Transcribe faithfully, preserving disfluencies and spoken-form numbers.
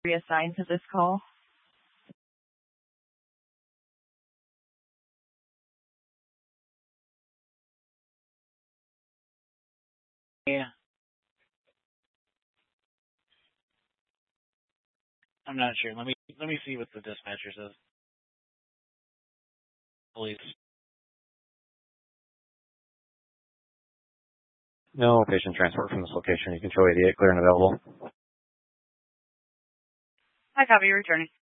reassigned to this call. Yeah. I'm not sure. Let me let me see what the dispatcher says. Police. No patient transport from this location. You can show eighty-eight clear and available. I copy, returning.